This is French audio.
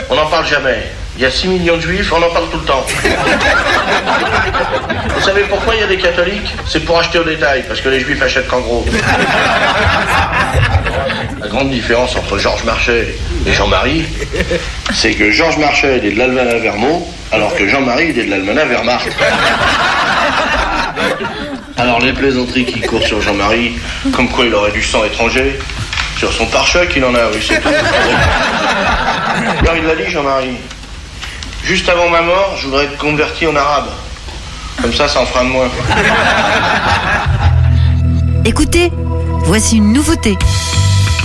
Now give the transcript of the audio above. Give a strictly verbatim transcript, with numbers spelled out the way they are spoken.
on n'en parle jamais. Il y a six millions de juifs, on en parle tout le temps. Vous savez pourquoi il y a des catholiques? C'est pour acheter au détail, parce que les juifs achètent qu'en gros. La grande différence entre Georges Marchais et Jean-Marie, c'est que Georges Marchais il est de l'Almanach Vermont, alors que Jean-Marie il est de l'Almanach Wehrmacht. Alors les plaisanteries qui courent sur Jean-Marie, comme quoi il aurait du sang étranger, sur son pare-choc il en a, oui c'est tout. Alors il l'a dit Jean-Marie, juste avant ma mort, je voudrais être converti en arabe. Comme ça, ça en fera de moins. Écoutez, voici une nouveauté.